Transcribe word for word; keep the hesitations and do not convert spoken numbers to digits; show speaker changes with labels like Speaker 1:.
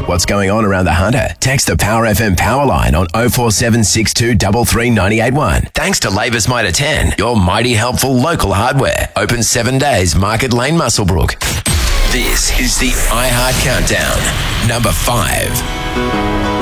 Speaker 1: what's going on around the Hunter? Text the Power F M power line on oh four seven six two three three nine eight one. Thanks to Labour's Mitre ten, your mighty helpful local hardware. Open seven days, Market Lane, Muswellbrook. This is the iHeart Countdown. Number five.